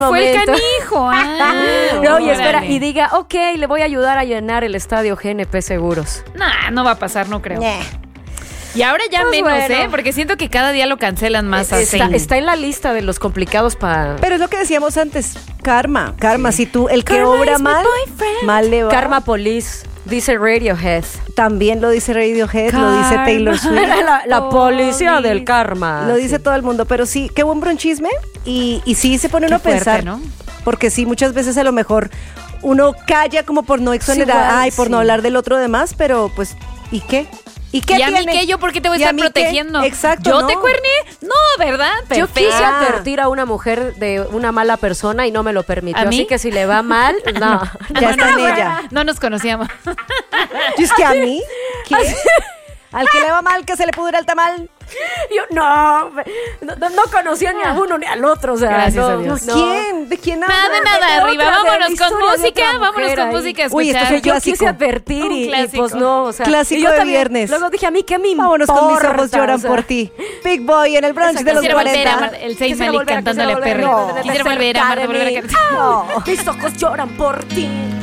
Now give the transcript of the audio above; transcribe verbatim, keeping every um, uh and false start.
Fue el momento. canijo. Ah, No, y espera, órale. y diga, ok, le voy a ayudar a llenar el estadio G N P Seguros. Nah, no va a pasar, no creo. Ñe. Y ahora ya Pues menos, bueno. ¿eh? Porque siento que cada día lo cancelan más así. Está, está en la lista de los complicados para... Pero es lo que decíamos antes, karma, karma, si tú, el que Karma obra is my mal, boyfriend. mal le va. Karma Police, dice Radiohead. También lo dice Radiohead, lo dice Karma. Taylor Swift. La, la policía Police. del karma. Lo dice todo el mundo, pero sí, qué buen bronchisme. Y, y sí se pone uno a Qué fuerte, pensar, ¿no? porque sí, muchas veces a lo mejor uno calla como por no exonerar, igual, ay, por no sí. hablar del otro demás, pero pues, ¿y qué? ¿Y qué ¿Y a mí tiene? qué? ¿Yo por qué te voy a ¿Y a estar mí qué? protegiendo? Exacto, ¿Yo no. te cuerné? No, ¿verdad? Yo Perfecto. quise Ah. advertir a una mujer de una mala persona y no me lo permitió. ¿A mí? Así que si le va mal, no. Ya está en ella. No nos conocíamos. ¿Y es que a mí? ¿Qué? Al que le va mal, que se le pudra el tamal. Yo no, no, no conocía ni a uno ni al otro. O sea, Gracias no, a Dios. no. ¿Quién? ¿De quién habla? Nada, nada, de arriba. otra, de la Vámonos con historia de música. otra Vámonos mujer con ahí. música. a Uy, esto escuchar. fue Yo clásico. quise advertir Un y, y clásico. pues no, o sea. Clásico y yo de también, viernes. Luego dije, a mí qué me Vámonos con mis importa, ojos lloran o sea. por ti. Big Boy en el brunch de los Quisiera volver a cuarenta. amar- el Saint Quisiera Malik volver a- cantándole a quisiera Perry. volver a- Quisiera volver a amar, cerca de volver a mí. cantar. Oh, mis ojos lloran por ti.